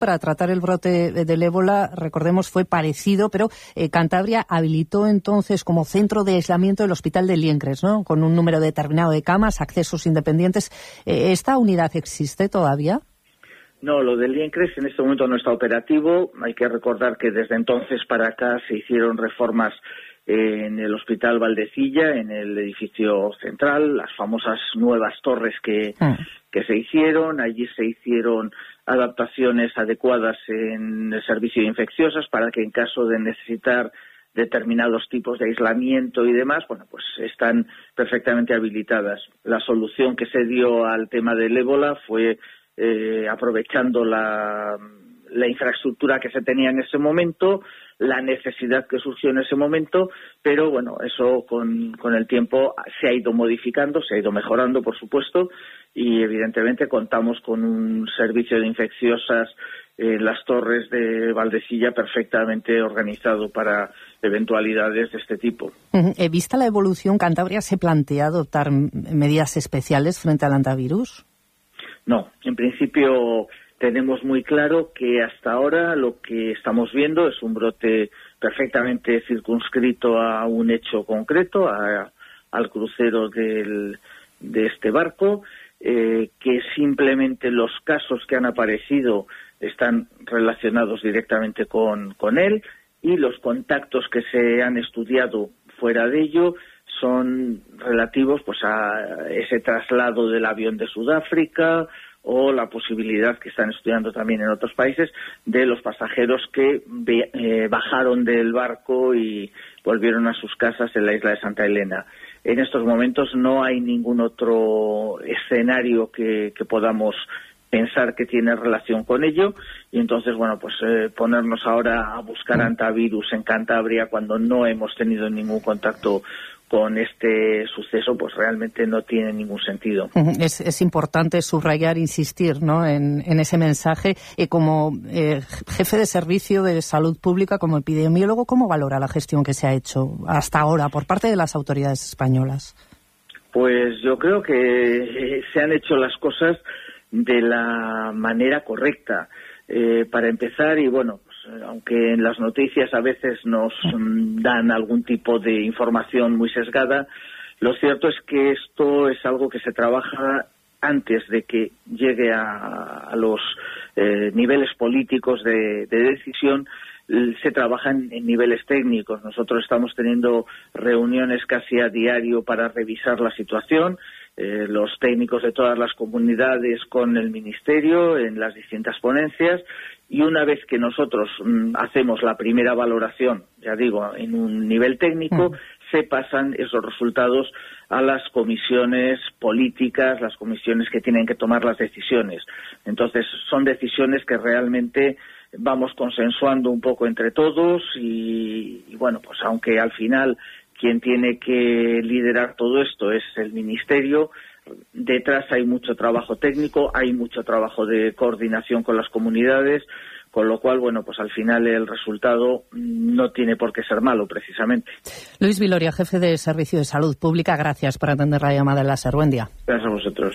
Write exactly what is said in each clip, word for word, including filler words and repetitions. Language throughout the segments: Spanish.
para tratar el brote del ébola, recordemos, fue parecido, pero eh, Cantabria habilitó entonces como centro de aislamiento el hospital de Liencres, ¿no? Con un número determinado de camas, accesos independientes. Eh, ¿Esta unidad existe todavía? No, lo de Liencres en este momento no está operativo. Hay que recordar que desde entonces para acá se hicieron reformas en el Hospital Valdecilla, en el edificio central, las famosas nuevas torres que, mm. que se hicieron. Allí se hicieron adaptaciones adecuadas en el servicio de infecciosas para que en caso de necesitar determinados tipos de aislamiento y demás, bueno, pues están perfectamente habilitadas. La solución que se dio al tema del ébola fue eh, aprovechando la, la infraestructura que se tenía en ese momento, la necesidad que surgió en ese momento, pero bueno, eso con, con el tiempo se ha ido modificando, se ha ido mejorando, por supuesto, y evidentemente contamos con un servicio de infecciosas en las torres de Valdecilla perfectamente organizado para eventualidades de este tipo. Uh-huh. ¿Vista la evolución, Cantabria se plantea adoptar medidas especiales frente al hantavirus? No, en principio tenemos muy claro que hasta ahora lo que estamos viendo es un brote perfectamente circunscrito a un hecho concreto, a, al crucero del, de este barco, eh, que simplemente los casos que han aparecido están relacionados directamente con, con él, y los contactos que se han estudiado fuera de ello son relativos pues a ese traslado del avión de Sudáfrica, o la posibilidad que están estudiando también en otros países de los pasajeros que eh, bajaron del barco y volvieron a sus casas en la isla de Santa Elena. En estos momentos no hay ningún otro escenario que, que podamos pensar que tiene relación con ello, y entonces, bueno, pues eh, ponernos ahora a buscar hantavirus en Cantabria cuando no hemos tenido ningún contacto con este suceso, pues realmente no tiene ningún sentido. Es, es importante subrayar, insistir, ¿no?, en, en ese mensaje. Eh, como eh, jefe de servicio de salud pública, como epidemiólogo, ¿cómo valora la gestión que se ha hecho hasta ahora por parte de las autoridades españolas? Pues yo creo que se han hecho las cosas de la manera correcta. Eh, para empezar, y bueno, aunque en las noticias a veces nos dan algún tipo de información muy sesgada, lo cierto es que esto es algo que se trabaja antes de que llegue a, a los eh, niveles políticos de, de decisión. Se trabaja en, en niveles técnicos. Nosotros estamos teniendo reuniones casi a diario para revisar la situación, eh, los técnicos de todas las comunidades con el Ministerio en las distintas ponencias, y una vez que nosotros mm, hacemos la primera valoración, ya digo, en un nivel técnico, mm. se pasan esos resultados a las comisiones políticas, las comisiones que tienen que tomar las decisiones. Entonces, son decisiones que realmente vamos consensuando un poco entre todos y, y bueno, pues aunque al final quien tiene que liderar todo esto es el Ministerio, detrás hay mucho trabajo técnico, hay mucho trabajo de coordinación con las comunidades, con lo cual, bueno, pues al final el resultado no tiene por qué ser malo, precisamente. Luis Viloria, jefe de Servicio de Salud Pública, gracias por atender la llamada en la SER. Buen día. Gracias a vosotros.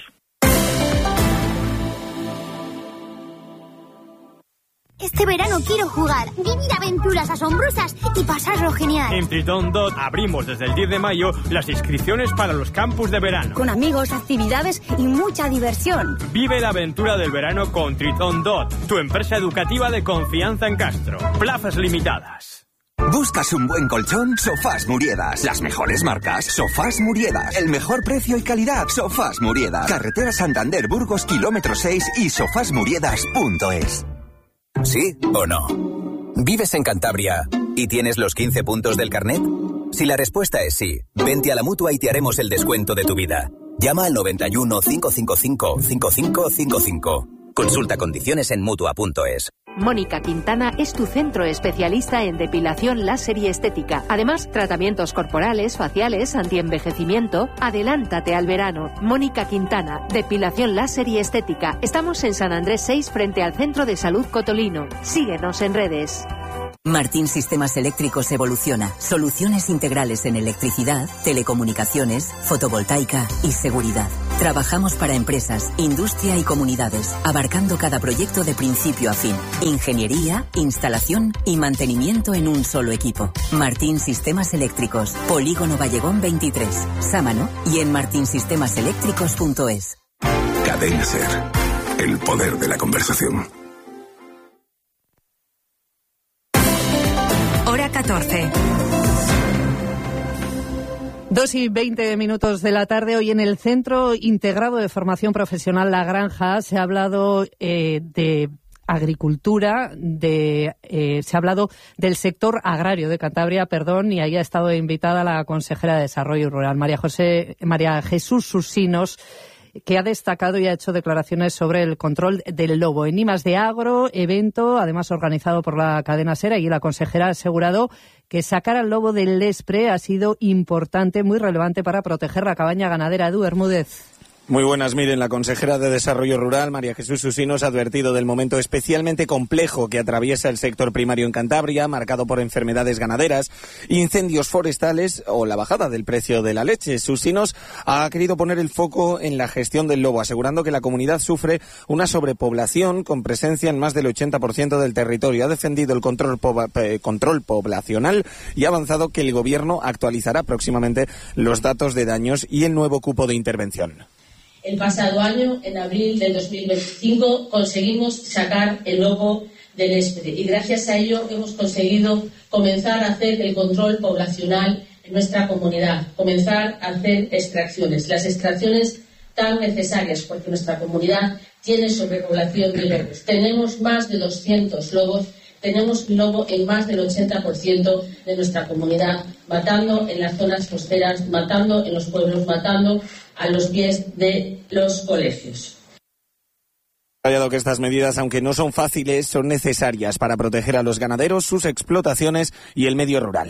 Este verano quiero jugar, vivir aventuras asombrosas y pasarlo genial. En Tritón Dot abrimos desde el diez de mayo las inscripciones para los campus de verano. Con amigos, actividades y mucha diversión. Vive la aventura del verano con Tritón Dot, tu empresa educativa de confianza en Castro. Plazas limitadas. ¿Buscas un buen colchón? Sofás Muriedas. Las mejores marcas. Sofás Muriedas. El mejor precio y calidad. Sofás Muriedas. Carretera Santander Burgos, kilómetro seis y sofás muriedas punto es. ¿Sí o no? ¿Vives en Cantabria y tienes los quince puntos del carnet? Si la respuesta es sí, vente a la Mutua y te haremos el descuento de tu vida. Llama al noventa y uno, cinco cinco cinco, cinco cinco cinco cinco. Consulta condiciones en Mutua punto es. Mónica Quintana es tu centro especialista en depilación láser y estética. Además, tratamientos corporales, faciales, antienvejecimiento. Adelántate al verano. Mónica Quintana, depilación láser y estética. Estamos en San Andrés seis frente al Centro de Salud Cotolino. Síguenos en redes. Martín Sistemas Eléctricos evoluciona. Soluciones integrales en electricidad, telecomunicaciones, fotovoltaica y seguridad. Trabajamos para empresas, industria y comunidades, abarcando cada proyecto de principio a fin. Ingeniería, instalación y mantenimiento en un solo equipo. Martín Sistemas Eléctricos, Polígono Vallegón veintitrés, Sámano y en martin sistemas eléctricos punto es. Cadena SER, el poder de la conversación. Hora catorce. Dos y veinte minutos de la tarde. Hoy en el Centro Integrado de Formación Profesional La Granja se ha hablado eh, de agricultura, de eh, se ha hablado del sector agrario de Cantabria, perdón, y ahí ha estado invitada la consejera de Desarrollo Rural, María José, María Jesús Susinos, que ha destacado y ha hecho declaraciones sobre el control del lobo. En I más de Agro, evento, además organizado por la cadena SER, y la consejera ha asegurado que sacar al lobo del Lespre ha sido importante, muy relevante para proteger la cabaña ganadera. Edu Bermúdez. Muy buenas, miren, la consejera de Desarrollo Rural, María Jesús Susinos, ha advertido del momento especialmente complejo que atraviesa el sector primario en Cantabria, marcado por enfermedades ganaderas, incendios forestales o la bajada del precio de la leche. Susinos ha querido poner el foco en la gestión del lobo, asegurando que la comunidad sufre una sobrepoblación con presencia en más del ochenta por ciento del territorio. Ha defendido el control, po- eh, control poblacional y ha avanzado que el Gobierno actualizará próximamente los datos de daños y el nuevo cupo de intervención. El pasado año, en abril del dos mil veinticinco, conseguimos sacar el lobo del Lespre y gracias a ello hemos conseguido comenzar a hacer el control poblacional en nuestra comunidad, comenzar a hacer extracciones, las extracciones tan necesarias porque nuestra comunidad tiene sobrepoblación de lobos. Tenemos más de doscientos lobos, tenemos lobo en más del ochenta por ciento de nuestra comunidad, matando en las zonas costeras, matando en los pueblos, matando a los pies de los colegios. Ha detallado que estas medidas, aunque no son fáciles, son necesarias para proteger a los ganaderos, sus explotaciones y el medio rural.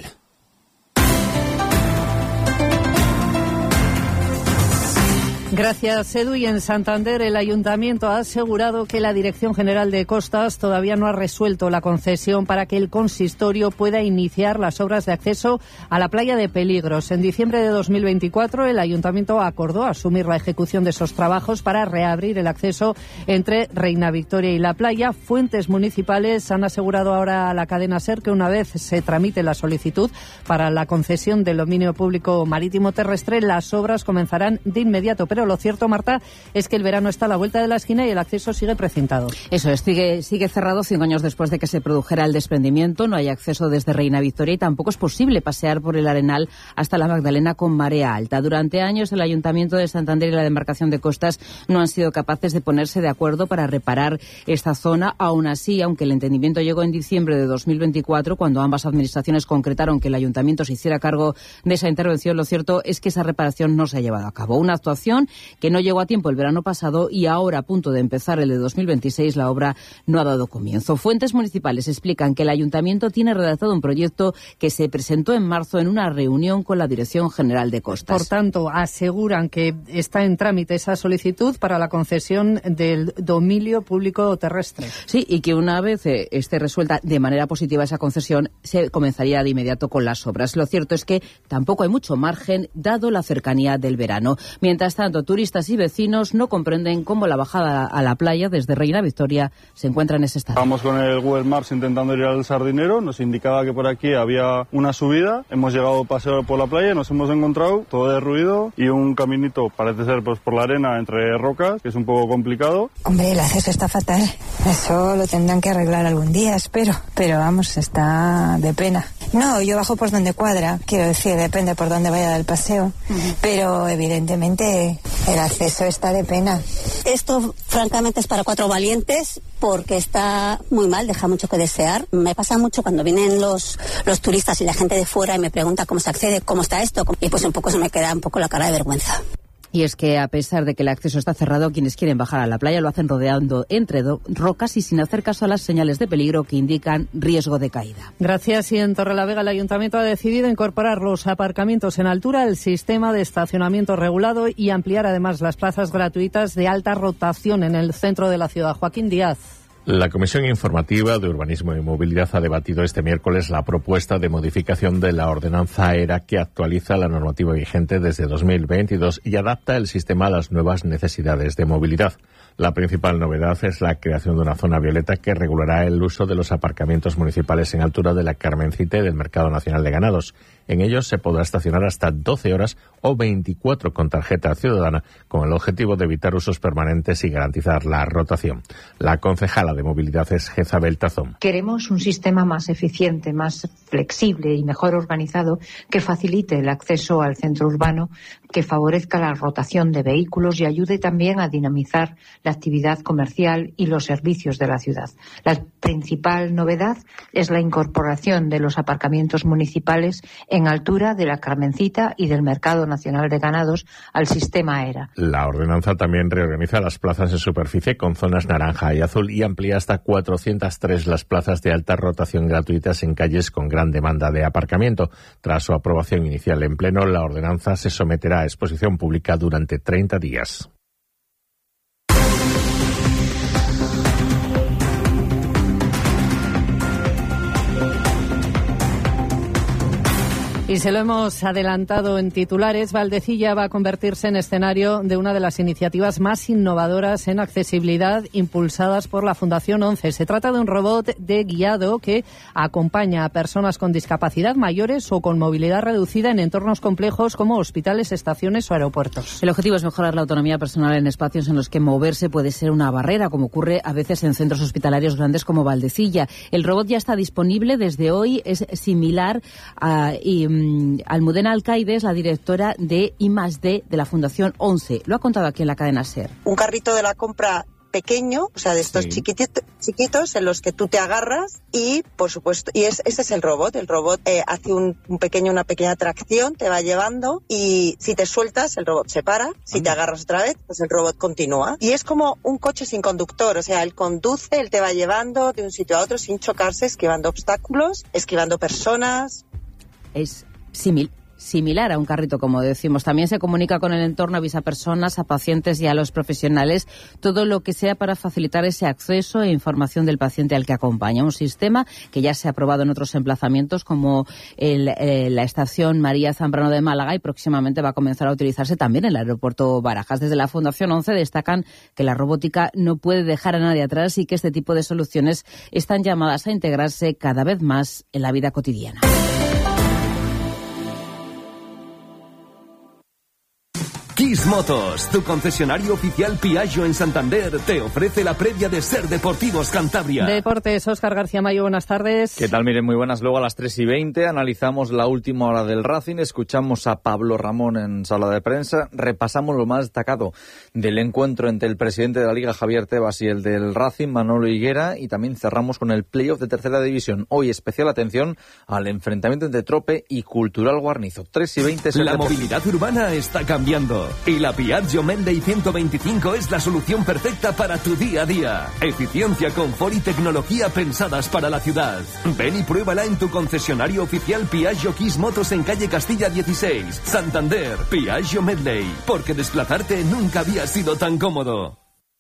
Gracias, Edu. Y en Santander, el Ayuntamiento ha asegurado que la Dirección General de Costas todavía no ha resuelto la concesión para que el consistorio pueda iniciar las obras de acceso a la playa de Peligros. En diciembre de dos mil veinticuatro, el Ayuntamiento acordó asumir la ejecución de esos trabajos para reabrir el acceso entre Reina Victoria y la playa. Fuentes municipales han asegurado ahora a la cadena SER que una vez se tramite la solicitud para la concesión del dominio público marítimo terrestre, las obras comenzarán de inmediato. Pero lo cierto, Marta, es que el verano está a la vuelta de la esquina y el acceso sigue precintado. Eso es, sigue, sigue cerrado cinco años después de que se produjera el desprendimiento. No hay acceso desde Reina Victoria y tampoco es posible pasear por el Arenal hasta la Magdalena con marea alta. Durante años el Ayuntamiento de Santander y la Demarcación de Costas no han sido capaces de ponerse de acuerdo para reparar esta zona. Aún así, aunque el entendimiento llegó en diciembre de dos mil veinticuatro, cuando ambas administraciones concretaron que el Ayuntamiento se hiciera cargo de esa intervención, lo cierto es que esa reparación no se ha llevado a cabo. Una actuación que no llegó a tiempo el verano pasado y ahora, a punto de empezar el de dos mil veintiséis, la obra no ha dado comienzo. Fuentes municipales explican que el Ayuntamiento tiene redactado un proyecto que se presentó en marzo en una reunión con la Dirección General de Costas. Por tanto, aseguran que está en trámite esa solicitud para la concesión del dominio público terrestre. Sí, y que una vez eh, esté resuelta de manera positiva esa concesión, se comenzaría de inmediato con las obras. Lo cierto es que tampoco hay mucho margen, dado la cercanía del verano. Mientras tanto, turistas y vecinos no comprenden cómo la bajada a la playa desde Reina Victoria se encuentra en ese estado. Estábamos con el Google Maps intentando ir al Sardinero, nos indicaba que por aquí había una subida, hemos llegado a paseo por la playa, nos hemos encontrado todo derruido y un caminito, parece ser pues por la arena entre rocas, que es un poco complicado. Hombre, el acceso está fatal, eso lo tendrán que arreglar algún día, espero, pero vamos, está de pena. No, yo bajo por donde cuadra, quiero decir, depende por dónde vaya del paseo, uh-huh. Pero evidentemente el acceso está de pena. Esto francamente es para cuatro valientes porque está muy mal, deja mucho que desear. Me pasa mucho cuando vienen los, los turistas y la gente de fuera y me pregunta cómo se accede, cómo está esto, y pues un poco se me queda un poco la cara de vergüenza. Y es que a pesar de que el acceso está cerrado, quienes quieren bajar a la playa lo hacen rodeando entre do- rocas y sin hacer caso a las señales de peligro que indican riesgo de caída. Gracias. Y en Torrelavega el Ayuntamiento ha decidido incorporar los aparcamientos en altura al sistema de estacionamiento regulado y ampliar además las plazas gratuitas de alta rotación en el centro de la ciudad. Joaquín Díaz. La Comisión Informativa de Urbanismo y Movilidad ha debatido este miércoles la propuesta de modificación de la ordenanza ERA que actualiza la normativa vigente desde dos mil veintidós y adapta el sistema a las nuevas necesidades de movilidad. La principal novedad es la creación de una zona violeta que regulará el uso de los aparcamientos municipales en altura de la Carmencita y del Mercado Nacional de Ganados. En ellos se podrá estacionar hasta doce horas o veinticuatro con tarjeta ciudadana, con el objetivo de evitar usos permanentes y garantizar la rotación. La concejala de movilidad es Jezabel Tazón. Queremos un sistema más eficiente, más flexible y mejor organizado que facilite el acceso al centro urbano, que favorezca la rotación de vehículos y ayude también a dinamizar la actividad comercial y los servicios de la ciudad. La principal novedad es la incorporación de los aparcamientos municipales en altura de la Carmencita y del Mercado Nacional de Ganados al sistema ERA. La ordenanza también reorganiza las plazas en superficie con zonas naranja y azul y amplía hasta cuatrocientas tres las plazas de alta rotación gratuitas en calles con gran demanda de aparcamiento. Tras su aprobación inicial en pleno, la ordenanza se someterá a exposición pública durante treinta días. Y se lo hemos adelantado en titulares, Valdecilla va a convertirse en escenario de una de las iniciativas más innovadoras en accesibilidad impulsadas por la Fundación once. Se trata de un robot de guiado que acompaña a personas con discapacidad mayores o con movilidad reducida en entornos complejos como hospitales, estaciones o aeropuertos. El objetivo es mejorar la autonomía personal en espacios en los que moverse puede ser una barrera, como ocurre a veces en centros hospitalarios grandes como Valdecilla. El robot ya está disponible desde hoy, es similar a... Y, Almudena Alcaide es la directora de I más D de la Fundación once. Lo ha contado aquí en la cadena SER. Un carrito de la compra pequeño, o sea, de estos sí. chiquititos, chiquitos en los que tú te agarras y, por supuesto, y es, ese es el robot. El robot eh, hace un, un pequeño, una pequeña tracción, te va llevando y si te sueltas, el robot se para. Si te agarras otra vez, pues el robot continúa. Y es como un coche sin conductor, o sea, él conduce, él te va llevando de un sitio a otro sin chocarse, esquivando obstáculos, esquivando personas. Es simil, similar a un carrito, como decimos. También se comunica con el entorno, avisa a personas, a pacientes y a los profesionales, todo lo que sea para facilitar ese acceso e información del paciente al que acompaña. Un sistema que ya se ha aprobado en otros emplazamientos, como el, eh, la estación María Zambrano de Málaga, y próximamente va a comenzar a utilizarse también en el aeropuerto Barajas. Desde la Fundación once destacan que la robótica no puede dejar a nadie atrás y que este tipo de soluciones están llamadas a integrarse cada vez más en la vida cotidiana. Kiss Motos, tu concesionario oficial Piaggio en Santander, te ofrece la previa de Ser Deportivos Cantabria. Deportes, Óscar García Mayo, buenas tardes. ¿Qué tal? Miren, muy buenas. Luego a las tres y veinte analizamos la última hora del Racing, escuchamos a Pablo Ramón en sala de prensa, repasamos lo más destacado del encuentro entre el presidente de la Liga, Javier Tebas, y el del Racing, Manolo Higuera, y también cerramos con el playoff de tercera división. Hoy especial atención al enfrentamiento entre Trope y Cultural Guarnizo. tres y veinte. La movilidad urbana está cambiando. Y la Piaggio Medley ciento veinticinco es la solución perfecta para tu día a día. Eficiencia, confort y tecnología pensadas para la ciudad. Ven y pruébala en tu concesionario oficial Piaggio Kiss Motos en calle Castilla dieciséis, Santander. Piaggio Medley, porque desplazarte nunca había sido tan cómodo.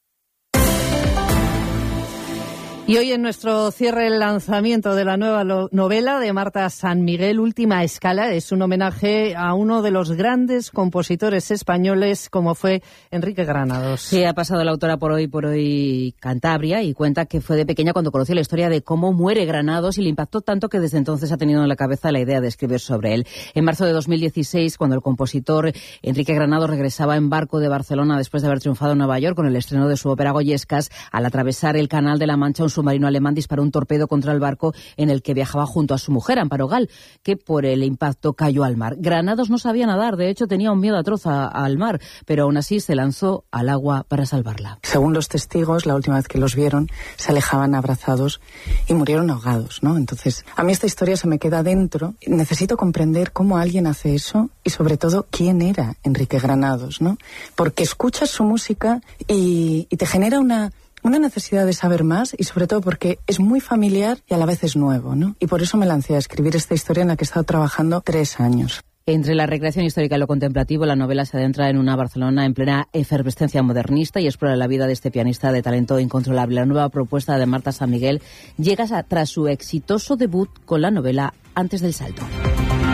Y hoy en nuestro cierre el lanzamiento de la nueva novela de Marta San Miguel, Última Escala. Es un homenaje a uno de los grandes compositores españoles como fue Enrique Granados. Sí, ha pasado la autora por hoy por hoy Cantabria y cuenta que fue de pequeña cuando conoció la historia de cómo muere Granados y le impactó tanto que desde entonces ha tenido en la cabeza la idea de escribir sobre él. En marzo de dos mil dieciséis, cuando el compositor Enrique Granados regresaba en barco de Barcelona después de haber triunfado en Nueva York con el estreno de su ópera Goyescas, al atravesar el Canal de la Mancha, un submarino alemán disparó un torpedo contra el barco en el que viajaba junto a su mujer, Amparo Gal, que por el impacto cayó al mar. Granados no sabía nadar, de hecho tenía un miedo atroz a, al mar, pero aún así se lanzó al agua para salvarla. Según los testigos, la última vez que los vieron, se alejaban abrazados y murieron ahogados, ¿no? Entonces, a mí esta historia se me queda dentro. Necesito comprender cómo alguien hace eso y, sobre todo, quién era Enrique Granados, ¿no? Porque escuchas su música y, y te genera una... una necesidad de saber más y sobre todo porque es muy familiar y a la vez es nuevo, ¿no? Y por eso me lancé a escribir esta historia en la que he estado trabajando tres años. Entre la recreación histórica y lo contemplativo, la novela se adentra en una Barcelona en plena efervescencia modernista y explora la vida de este pianista de talento incontrolable. La nueva propuesta de Marta San Miguel llega tras su exitoso debut con la novela Antes del salto.